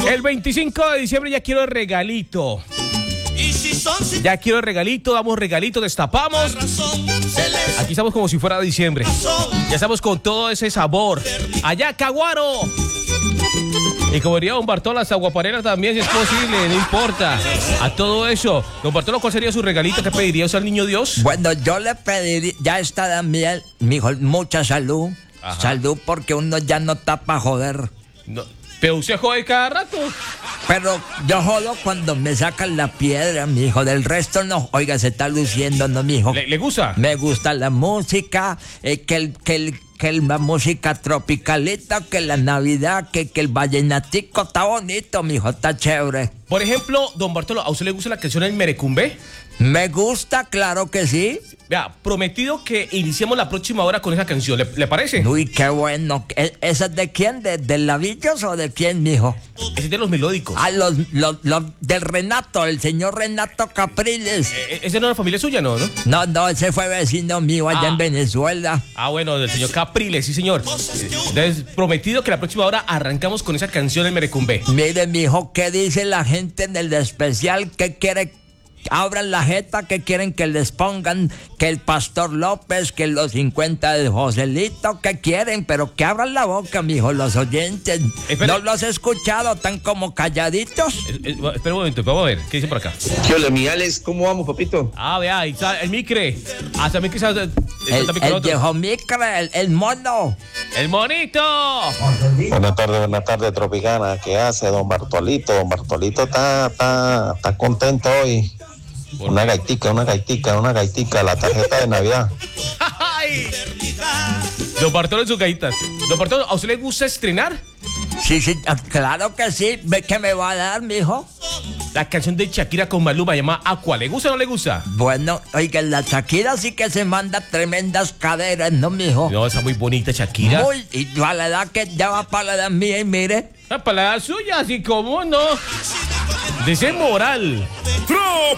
El 25 de diciembre ya quiero el regalito. Ya quiero el regalito, damos regalito, destapamos. Aquí estamos como si fuera diciembre. Ya estamos con todo ese sabor. Allá, Caguaro. Y como diría don Bartolo, hasta Guapanera también, si es posible, no importa. A todo eso. Don Bartolo, ¿cuál sería su regalito? ¿Qué pediría usted al niño Dios? Bueno, yo le pediría, ya está Daniel, mijo, mucha salud. Ajá. Salud, porque uno ya no está para joder. No, pero usted jode cada rato. Pero yo jodo cuando me sacan la piedra, mijo. Del resto no. Oiga, se está luciendo, ¿no, mijo? ¿Le gusta? Me gusta la música, que la música tropicalita, que la Navidad, que el vallenatico está bonito, mijo, está chévere. Por ejemplo, don Bartolo, ¿a usted le gusta la canción El Merecumbe? Me gusta, claro que sí. Vea, prometido que iniciemos la próxima hora con esa canción, ¿le parece? Uy, qué bueno. ¿Esa es de quién? ¿De Lavillos o de quién, mijo? Ese es de los melódicos. Ah, los del Renato, el señor Renato Capriles. ¿Ese no es la familia suya, no? No, ese fue vecino mío allá en Venezuela. Ah, bueno, del señor Capriles, sí, señor. Entonces, prometido que la próxima hora arrancamos con esa canción El Merecumbe. Mire, mijo, ¿qué dice la gente en el especial? ¿Qué quiere? Abran la jeta, que quieren que les pongan, que el Pastor López, que los 50 de Joselito, que quieren, pero que abran la boca, mijo, los oyentes. ¿No los he escuchado tan como calladitos? Espera un momento, vamos a ver, ¿qué dice por acá? ¿Qué hola, mi Alex? ¿Cómo vamos, papito? Ah, vea, ahí está el micre. Hasta el micre el viejo micre, el mono. ¡El monito! Buenas tardes, Tropicana. ¿Qué hace don Bartolito? Don Bartolito está contento hoy. Una gaitica, la tarjeta de Navidad. ¡Ay! Don Bartolo en sus gaitas. Don Bartolo, ¿a usted le gusta estrenar? Sí, claro que sí. ¿Qué me va a dar, mijo? La canción de Shakira con Maluma llama Aqua. ¿Le gusta o no le gusta? Bueno, oiga, la Shakira sí que se manda tremendas caderas, ¿no, mijo? No, está muy bonita Shakira. Y a la edad que ya va para la edad mía, y mire. Para la edad suya, así como no. De ser moral.